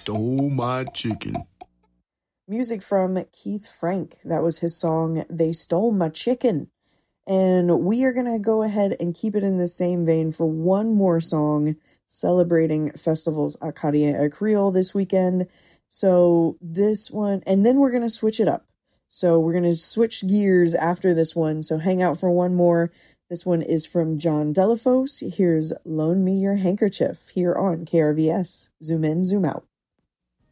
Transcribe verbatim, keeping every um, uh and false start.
stole my chicken. Music from Keith Frank. That was his song, They Stole My Chicken. And we are going to go ahead and keep it in the same vein for one more song celebrating Festivals Acadien et Creole this weekend. So this one, and then we're going to switch it up. So we're going to switch gears after this one. So hang out for one more. This one is from John Delafose. Here's Loan Me Your Handkerchief here on K R V S. Zoom in, zoom out.